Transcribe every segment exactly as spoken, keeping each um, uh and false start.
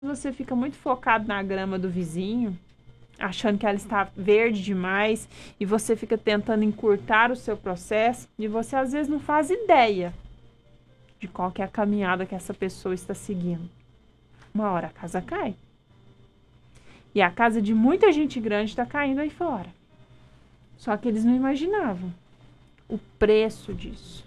você fica muito focado na grama do vizinho, achando que ela está verde demais, e você fica tentando encurtar o seu processo, e você às vezes não faz ideia de qual que é a caminhada que essa pessoa está seguindo. Uma hora a casa cai. E a casa de muita gente grande está caindo aí fora. Só que eles não imaginavam o preço disso.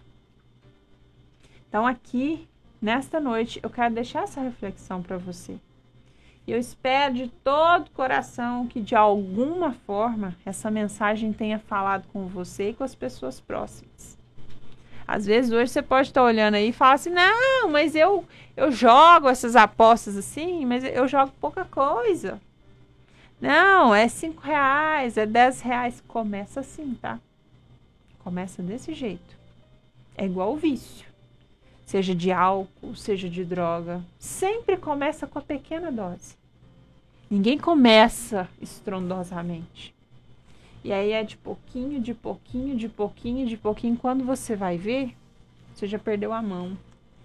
Então aqui, nesta noite, eu quero deixar essa reflexão para você. E eu espero de todo o coração que, de alguma forma, essa mensagem tenha falado com você e com as pessoas próximas. Às vezes, hoje, você pode estar olhando aí e falar assim, não, mas eu, eu jogo essas apostas assim, mas eu jogo pouca coisa. Não, é cinco reais, é dez reais. Começa assim, tá? Começa desse jeito. É igual o vício. Seja de álcool, seja de droga. Sempre começa com a pequena dose. Ninguém começa estrondosamente. E aí é de pouquinho, de pouquinho, de pouquinho, de pouquinho. Quando você vai ver, você já perdeu a mão.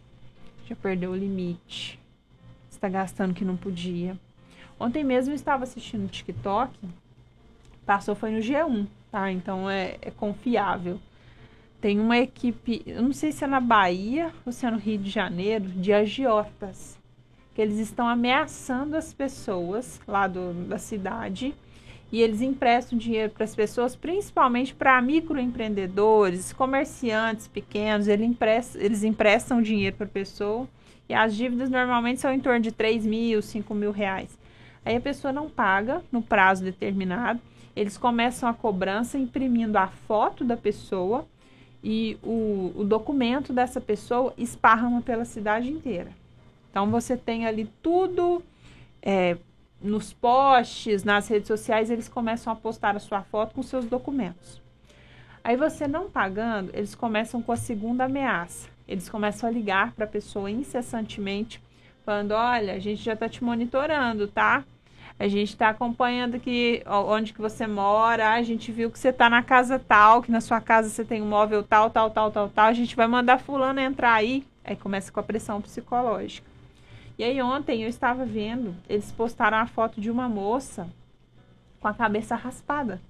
Já perdeu o limite. Você está gastando o que não podia. Ontem mesmo eu estava assistindo o TikTok. Passou, foi no G um, tá? Então é, é confiável. Tem uma equipe, eu não sei se é na Bahia ou se é no Rio de Janeiro, de agiotas. Que eles estão ameaçando as pessoas lá do, da cidade. E eles emprestam dinheiro para as pessoas, principalmente para microempreendedores, comerciantes pequenos. Eles emprestam, eles emprestam dinheiro para a pessoa. E as dívidas normalmente são em torno de três mil, cinco mil reais. Aí a pessoa não paga no prazo determinado. Eles começam a cobrança imprimindo a foto da pessoa e o, o documento dessa pessoa esparrama pela cidade inteira. Então você tem ali tudo é, nos posts, nas redes sociais, eles começam a postar a sua foto com seus documentos. Aí você não pagando, eles começam com a segunda ameaça. Eles começam a ligar para a pessoa incessantemente, falando, olha, a gente já está te monitorando, tá? A gente está acompanhando aqui onde que você mora, a gente viu que você está na casa tal, que na sua casa você tem um móvel tal, tal, tal, tal, tal, a gente vai mandar fulano entrar aí. Aí começa com a pressão psicológica. E aí ontem eu estava vendo, eles postaram a foto de uma moça com a cabeça raspada.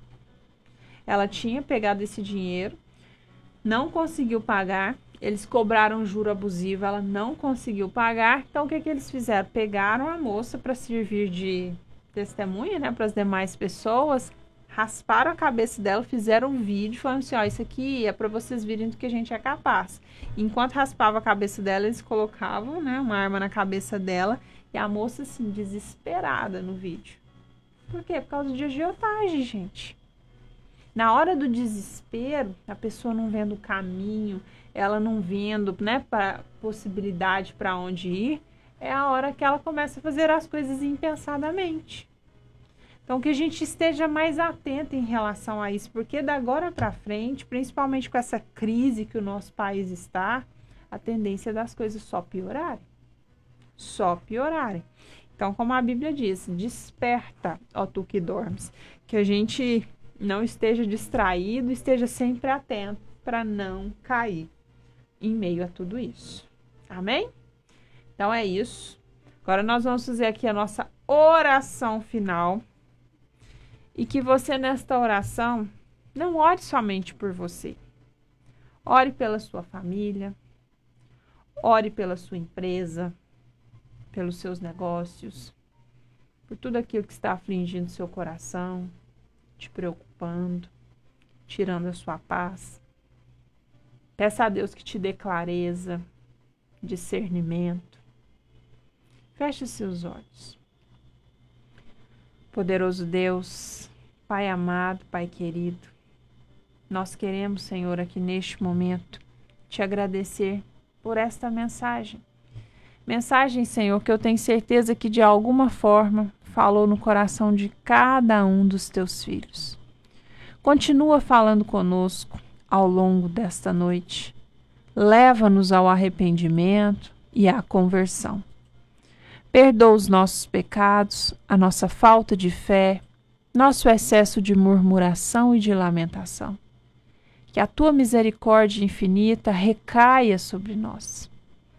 Ela tinha pegado esse dinheiro, não conseguiu pagar, eles cobraram juro abusivo, ela não conseguiu pagar. Então o que que eles fizeram? Pegaram a moça para servir de testemunha, né, para as demais pessoas, rasparam a cabeça dela, fizeram um vídeo falando assim, ó, isso aqui é para vocês virem do que a gente é capaz. Enquanto raspava a cabeça dela, eles colocavam, né, uma arma na cabeça dela e a moça, assim, desesperada no vídeo. Por quê? Por causa de agiotagem, gente. Na hora do desespero, a pessoa não vendo o caminho, ela não vendo, né, pra possibilidade para onde ir, é a hora que ela começa a fazer as coisas impensadamente. Então, que a gente esteja mais atento em relação a isso, porque da agora para frente, principalmente com essa crise que o nosso país está, a tendência das coisas só piorarem. Só piorarem. Então, como a Bíblia diz, desperta, ó tu que dormes, que a gente não esteja distraído, esteja sempre atento para não cair em meio a tudo isso. Amém? Então é isso. Agora nós vamos fazer aqui a nossa oração final. E que você, nesta oração, não ore somente por você. Ore pela sua família. Ore pela sua empresa. Pelos seus negócios. Por tudo aquilo que está afligindo seu coração. Te preocupando. Tirando a sua paz. Peça a Deus que te dê clareza, discernimento. Feche seus olhos. Poderoso Deus, Pai amado, Pai querido, nós queremos, Senhor, aqui neste momento, te agradecer por esta mensagem. Mensagem, Senhor, que eu tenho certeza que de alguma forma falou no coração de cada um dos teus filhos. Continua falando conosco ao longo desta noite. Leva-nos ao arrependimento e à conversão. Perdoa os nossos pecados, a nossa falta de fé, nosso excesso de murmuração e de lamentação. Que a tua misericórdia infinita recaia sobre nós.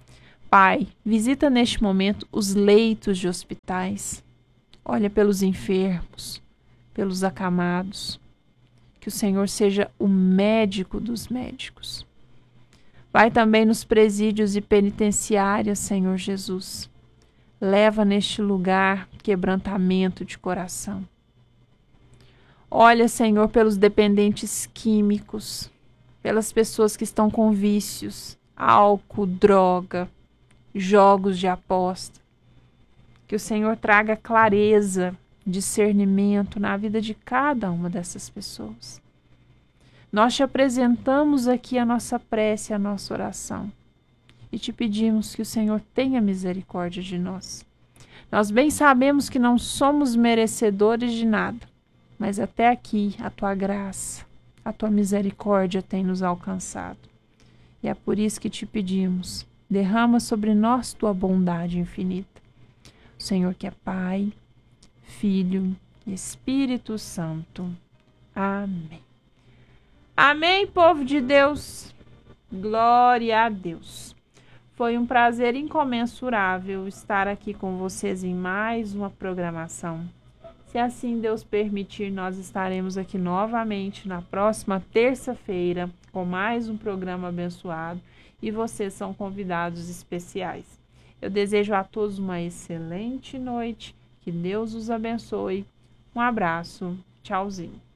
Pai, visita neste momento os leitos de hospitais. Olha pelos enfermos, pelos acamados. Que o Senhor seja o médico dos médicos. Vai também nos presídios e penitenciárias, Senhor Jesus. Leva neste lugar quebrantamento de coração. Olha, Senhor, pelos dependentes químicos, pelas pessoas que estão com vícios, álcool, droga, jogos de aposta. Que o Senhor traga clareza, discernimento na vida de cada uma dessas pessoas. Nós te apresentamos aqui a nossa prece, a nossa oração e te pedimos que o Senhor tenha misericórdia de nós. Nós bem sabemos que não somos merecedores de nada, mas até aqui a tua graça, a tua misericórdia tem nos alcançado. E é por isso que te pedimos, derrama sobre nós tua bondade infinita. O Senhor que é Pai, Filho e Espírito Santo. Amém. Amém, povo de Deus. Glória a Deus. Foi um prazer incomensurável estar aqui com vocês em mais uma programação. Se assim Deus permitir, nós estaremos aqui novamente na próxima terça-feira com mais um programa abençoado e vocês são convidados especiais. Eu desejo a todos uma excelente noite, que Deus os abençoe. Um abraço, tchauzinho.